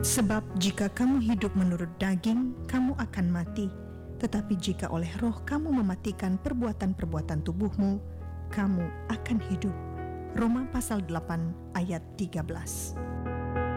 Sebab jika kamu hidup menurut daging, kamu akan mati. Tetapi jika oleh roh kamu mematikan perbuatan-perbuatan tubuhmu, kamu akan hidup. Roma pasal 8 ayat 13.